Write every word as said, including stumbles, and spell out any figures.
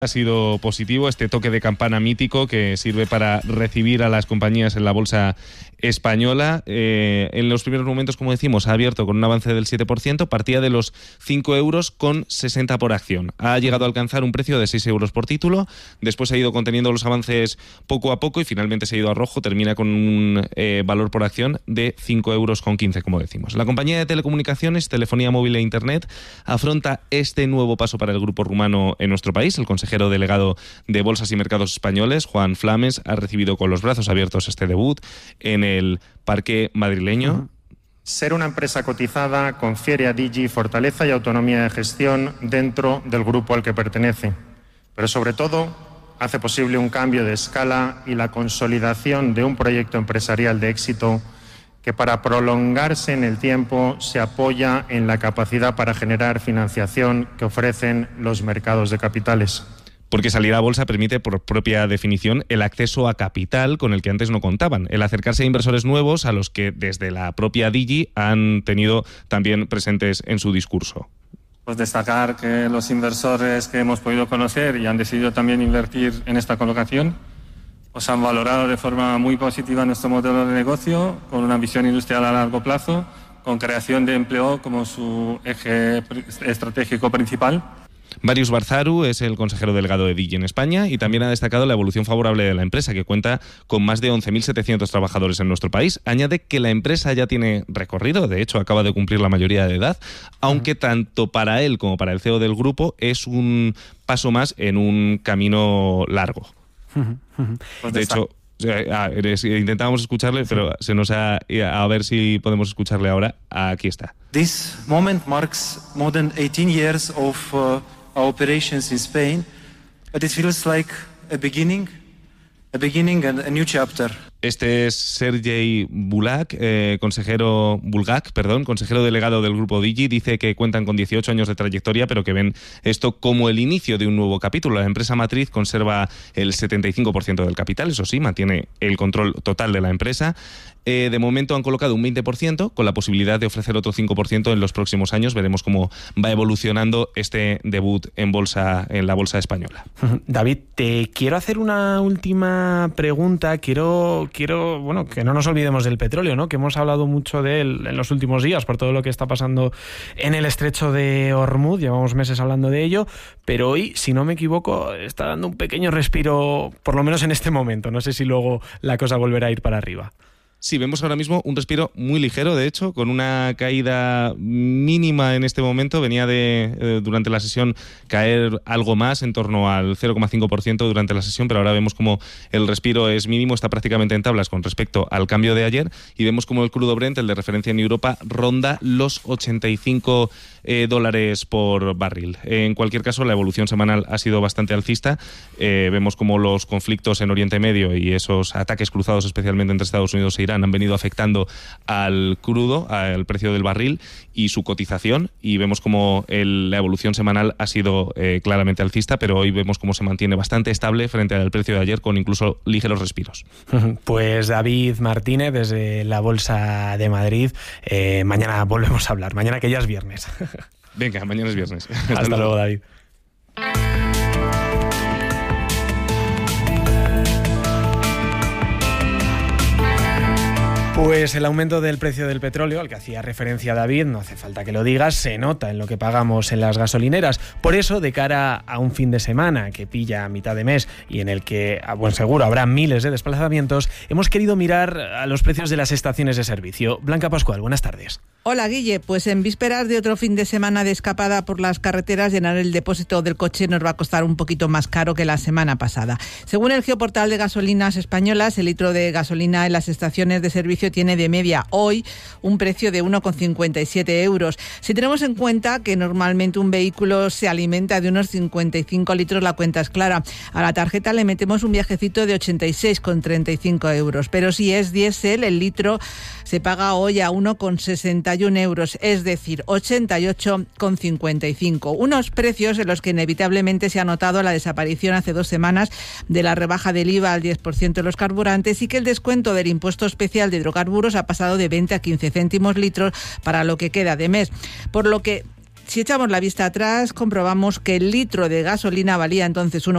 Ha sido positivo este toque de campana mítico que sirve para recibir a las compañías en la bolsa española. Eh, en los primeros momentos, como decimos, ha abierto con un avance del siete por ciento, partía de los cinco euros con sesenta por acción. Ha llegado a alcanzar un precio de seis euros por título, después ha ido conteniendo los avances poco a poco y finalmente se ha ido a rojo, termina con un eh, valor por acción de cinco euros con quince, como decimos. La compañía de telecomunicaciones, telefonía móvil e internet afronta este nuevo paso para el grupo rumano en nuestro país. El consejero delegado de Bolsas y Mercados Españoles, Juan Flames, ha recibido con los brazos abiertos este debut en el parque madrileño. Uh-huh. Ser una empresa cotizada confiere a Digi fortaleza y autonomía de gestión dentro del grupo al que pertenece, pero sobre todo hace posible un cambio de escala y la consolidación de un proyecto empresarial de éxito que, para prolongarse en el tiempo, se apoya en la capacidad para generar financiación que ofrecen los mercados de capitales. Porque salir a bolsa permite, por propia definición, el acceso a capital con el que antes no contaban, el acercarse a inversores nuevos a los que desde la propia Digi han tenido también presentes en su discurso. Pues destacar que los inversores que hemos podido conocer y han decidido también invertir en esta colocación pues han valorado de forma muy positiva nuestro modelo de negocio, con una visión industrial a largo plazo, con creación de empleo como su eje estratégico principal. Marius Barzaru es el consejero delegado de Digi en España y también ha destacado la evolución favorable de la empresa, que cuenta con más de once mil setecientos trabajadores en nuestro país. Añade que la empresa ya tiene recorrido, de hecho acaba de cumplir la mayoría de edad, aunque tanto para él como para el C E O del grupo es un paso más en un camino largo. De hecho, intentábamos escucharle, pero se nos ha... A ver si podemos escucharle ahora. Aquí está. This moment marks more than eighteen years of uh, our operations in Spain, but it feels like a beginning, a beginning and a new chapter. Este es Sergei Bulak, eh, consejero Bulgak, perdón, consejero delegado del grupo Digi. Dice que cuentan con dieciocho años de trayectoria, pero que ven esto como el inicio de un nuevo capítulo. La empresa matriz conserva el setenta y cinco por ciento del capital, eso sí, mantiene el control total de la empresa. Eh, de momento han colocado un veinte por ciento, con la posibilidad de ofrecer otro cinco por ciento en los próximos años. Veremos cómo va evolucionando este debut en bolsa, en la bolsa española. David, te quiero hacer una última pregunta. Quiero... Quiero, bueno, que no nos olvidemos del petróleo, ¿no? Que hemos hablado mucho de él en los últimos días por todo lo que está pasando en el estrecho de Hormuz. Llevamos meses hablando de ello, pero hoy, si no me equivoco, está dando un pequeño respiro, por lo menos en este momento. No sé si luego la cosa volverá a ir para arriba. Sí, vemos ahora mismo un respiro muy ligero, de hecho, con una caída mínima en este momento. Venía de, eh, durante la sesión, caer algo más, en torno al cero coma cinco por ciento durante la sesión, pero ahora vemos como el respiro es mínimo, está prácticamente en tablas con respecto al cambio de ayer, y vemos como el crudo Brent, el de referencia en Europa, ronda los ochenta y cinco eh, dólares por barril. En cualquier caso, la evolución semanal ha sido bastante alcista. Eh, vemos como los conflictos en Oriente Medio y esos ataques cruzados, especialmente entre Estados Unidos e Irán, han venido afectando al crudo, al precio del barril y su cotización, y vemos como el, la evolución semanal ha sido eh, claramente alcista, pero hoy vemos cómo se mantiene bastante estable frente al precio de ayer, con incluso ligeros respiros. Pues David Martínez, desde la Bolsa de Madrid, eh, mañana volvemos a hablar, mañana que ya es viernes. Venga, mañana es viernes. Hasta, Hasta luego, David. Pues el aumento del precio del petróleo, al que hacía referencia David, no hace falta que lo digas, se nota en lo que pagamos en las gasolineras. Por eso, de cara a un fin de semana que pilla a mitad de mes y en el que, a buen seguro, habrá miles de desplazamientos, hemos querido mirar a los precios de las estaciones de servicio. Blanca Pascual, buenas tardes. Hola, Guille. Pues en vísperas de otro fin de semana de escapada por las carreteras, llenar el depósito del coche nos va a costar un poquito más caro que la semana pasada. Según el Geoportal de Gasolinas Españolas, el litro de gasolina en las estaciones de servicio tiene de media hoy un precio de uno coma cincuenta y siete euros. Si tenemos en cuenta que normalmente un vehículo se alimenta de unos cincuenta y cinco litros, la cuenta es clara. A la tarjeta le metemos un viajecito de ochenta y seis coma treinta y cinco euros. Pero si es diésel, el litro se paga hoy a uno coma sesenta y uno euros, es decir, ochenta y ocho coma cincuenta y cinco. Unos precios en los que inevitablemente se ha notado la desaparición hace dos semanas de la rebaja del I V A al diez por ciento de los carburantes, y que el descuento del impuesto especial de hidrocarburos ha pasado de veinte a quince céntimos litros para lo que queda de mes. Por lo que Si echamos la vista atrás, comprobamos que el litro de gasolina valía entonces uno